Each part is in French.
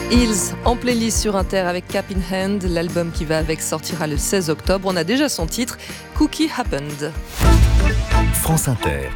Hills en playlist sur Inter avec Cap in Hand. L'album qui va avec sortira le 16 octobre. On a déjà son titre, Cookie Happened. France Inter.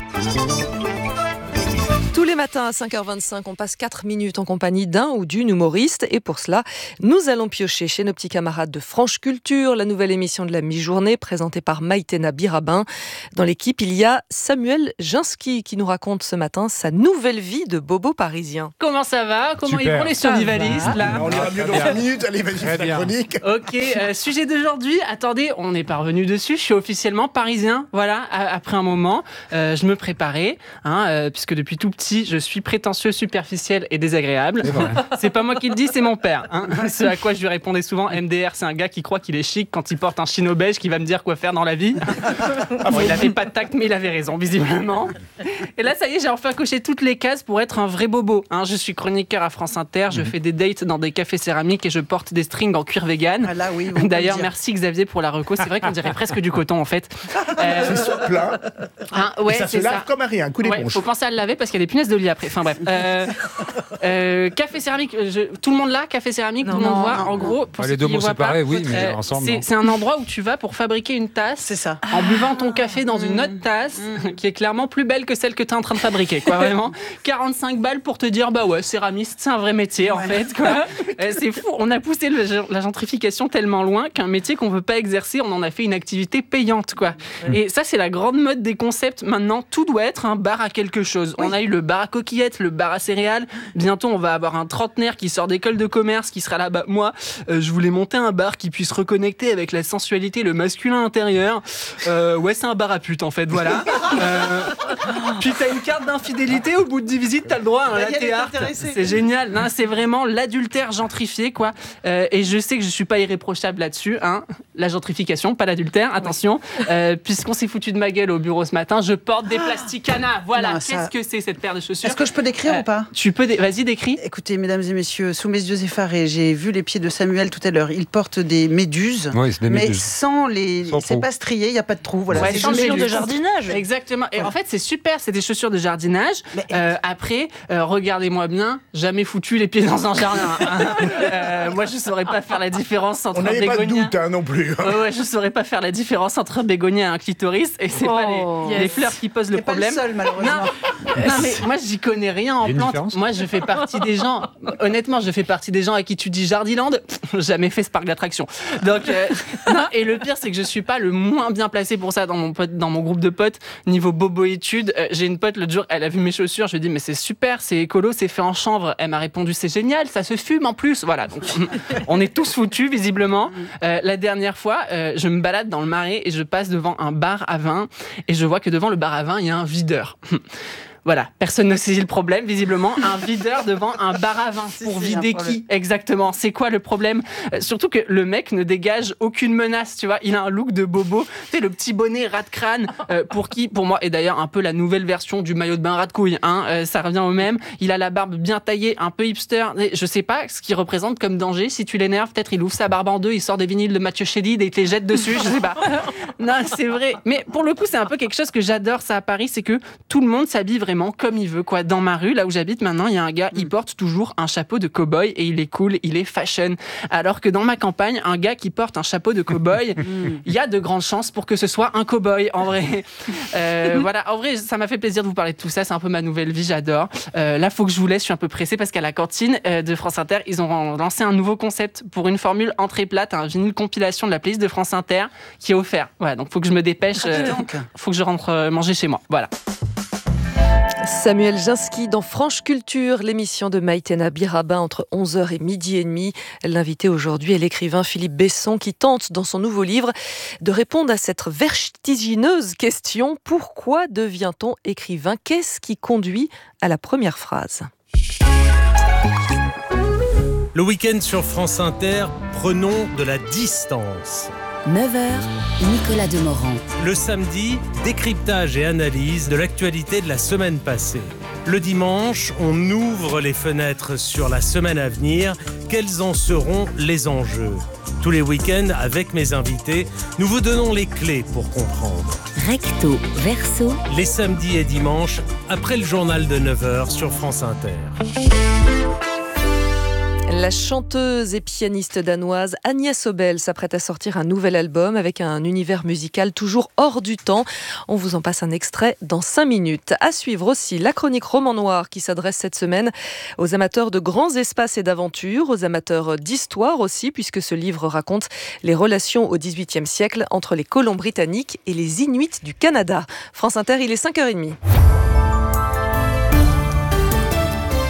Tous les matins à 5h25, on passe 4 minutes en compagnie d'un ou d'une humoriste. Et pour cela, nous allons piocher chez nos petits camarades de Franche Culture, la nouvelle émission de la mi-journée présentée par Maïtena Birabin. Dans l'équipe, il y a Samuel Ginsky qui nous raconte ce matin sa nouvelle vie de bobo parisien. Comment ça va ? Comment ils vont les survivalistes là ? On ira mieux dans 5 minutes. Allez, vas-y, fais la chronique. Ok, sujet d'aujourd'hui. Attendez, on n'est pas revenu dessus. Je suis officiellement parisien. Voilà, après un moment, je me préparais, puisque depuis tout petit, je suis prétentieux, superficiel et désagréable. C'est pas moi qui le dis, c'est mon père. Ce à quoi je lui répondais souvent, MDR, c'est un gars qui croit qu'il est chic quand il porte un chino beige qui va me dire quoi faire dans la vie. Il avait pas de tact, mais il avait raison, visiblement. Et là, ça y est, j'ai enfin coché toutes les cases pour être un vrai bobo. Je suis chroniqueur à France Inter, je fais des dates dans des cafés céramiques et je porte des strings en cuir vegan. Ah là, oui, d'ailleurs, merci Xavier pour la reco. C'est vrai qu'on dirait presque du coton en fait. C'est souple, ouais, ça se lave comme un rien, un coup d'éponge. Ouais, faut penser à le laver parce qu'il y a des punaises de lit après. Enfin bref. Café céramique, tout le monde là, café céramique, tout le monde voit. En gros, pour les deux mots séparés, oui, mais ensemble. C'est un endroit où tu vas pour fabriquer une tasse. C'est ça. En buvant ton café dans une autre tasse qui est clairement plus belle que celle que tu es en train de fabriquer, quoi. Vraiment. 45 balles pour te dire, bah ouais, céramiste, c'est un vrai métier en fait, quoi. C'est fou. On a poussé la gentrification tellement loin qu'un métier qu'on veut pas exercer, on en a fait une activité payante, quoi. Et ça, c'est la grande mode des concepts. Maintenant, tout doit être un bar à quelque chose. On a eu le bar à coquillettes, le bar à céréales. Bientôt, on va avoir un trentenaire qui sort d'école de commerce qui sera là. Bah, moi, je voulais monter un bar qui puisse reconnecter avec la sensualité, le masculin intérieur. Ouais, c'est un bar à pute, en fait, voilà. Puis t'as une carte d'infidélité, au bout de 10 visites, t'as le droit à un latte art. C'est génial. Non, c'est vraiment l'adultère gentrifié, quoi. Et je sais que je suis pas irréprochable là-dessus, La gentrification, pas l'adultère, attention. Puisqu'on s'est foutu de ma gueule au bureau ce matin, je porte des Plasticana. Voilà, qu'est-ce que c'est cette paire de chaussures ? Est-ce que je peux décrire ou pas ? Tu peux, vas-y, décris. Écoutez, mesdames et messieurs, sous mes yeux effarés, j'ai vu les pieds de Samuel tout à l'heure. Il porte des méduses, oui, c'est des mais méduses. sans les... c'est pas strié, il n'y a pas de trou. Voilà. Ouais, c'est sans chaussures méduses. de jardinage. Exactement. Et en fait, c'est super, c'est des chaussures de jardinage. Après, regardez-moi bien, jamais foutu les pieds dans un jardin. Moi, je ne saurais pas faire la différence entre un bégonia... On n'avait pas de doute non plus. Ouais, je ne saurais pas faire la différence entre un bégonia et un clitoris. Et c'est pas les fleurs qui posent le problème. Pas le seul, malheureusement. Non, mais moi, j'y connais rien en plantes. Moi, je fais partie des gens... Honnêtement, je fais partie des gens à qui tu dis Jardiland, jamais fait ce parc d'attractions. Donc, non, et le pire, c'est que je suis pas le moins bien placé pour ça dans mon groupe de potes. Niveau bobo études, j'ai une pote l'autre jour, elle a vu mes chaussures, je lui ai dit mais c'est super, c'est écolo, c'est fait en chanvre. Elle m'a répondu c'est génial, ça se fume en plus. Voilà, donc on est tous foutus visiblement. La dernière fois, je me balade dans le Marais et je passe devant un bar à vin et je vois que devant le bar à vin, il y a un videur. Voilà, personne ne saisit le problème, visiblement. Un videur devant un bar à vin. Pour vider qui ? Exactement. C'est quoi le problème ? Surtout que le mec ne dégage aucune menace, tu vois. Il a un look de bobo. Tu sais, le petit bonnet ras de crâne, pour moi, est d'ailleurs un peu la nouvelle version du maillot de bain ras de couille. Ça revient au même. Il a la barbe bien taillée, un peu hipster. Je sais pas ce qu'il représente comme danger. Si tu l'énerves, peut-être il ouvre sa barbe en deux, il sort des vinyles de Mathieu Chédid et il te les jette dessus. Je sais pas. Non, c'est vrai. Mais pour le coup, c'est un peu quelque chose que j'adore, ça, à Paris. C'est que tout le monde s'habille vraiment comme il veut, quoi. Dans ma rue, là où j'habite maintenant, il y a un gars, il porte toujours un chapeau de cow-boy et il est cool, il est fashion. Alors que dans ma campagne, un gars qui porte un chapeau de cow-boy, il y a de grandes chances pour que ce soit un cow-boy, en vrai. Voilà, en vrai, ça m'a fait plaisir de vous parler de tout ça. C'est un peu ma nouvelle vie, j'adore. Là, faut que je vous laisse, je suis un peu pressée parce qu'à la cantine de France Inter, ils ont lancé un nouveau concept pour une formule entrée plate, un vinyle compilation de la playlist de France Inter qui est offert. Voilà, donc faut que je me dépêche. Faut que je rentre manger chez moi. Voilà. Samuel Ginsky dans Franche Culture, l'émission de Maïtena Birabin entre 11h et midi et demi. L'invité aujourd'hui est l'écrivain Philippe Besson qui tente dans son nouveau livre de répondre à cette vertigineuse question: pourquoi devient-on écrivain ? Qu'est-ce qui conduit à la première phrase ? Le week-end sur France Inter, prenons de la distance. 9h, Nicolas Demorand. Le samedi, décryptage et analyse de l'actualité de la semaine passée. Le dimanche, on ouvre les fenêtres sur la semaine à venir. Quels en seront les enjeux ? Tous les week-ends, avec mes invités, nous vous donnons les clés pour comprendre. Recto, verso. Les samedis et dimanches, après le journal de 9h sur France Inter. La chanteuse et pianiste danoise Agnès Obel s'apprête à sortir un nouvel album avec un univers musical toujours hors du temps. On vous en passe un extrait dans 5 minutes. À suivre aussi la chronique Roman Noir qui s'adresse cette semaine aux amateurs de grands espaces et d'aventures, aux amateurs d'histoire aussi, puisque ce livre raconte les relations au XVIIIe siècle entre les colons britanniques et les Inuits du Canada. France Inter, il est 5h30.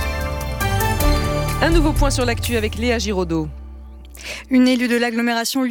Un nouveau point sur l'actu avec Léa Giraudot. Une élue de l'agglomération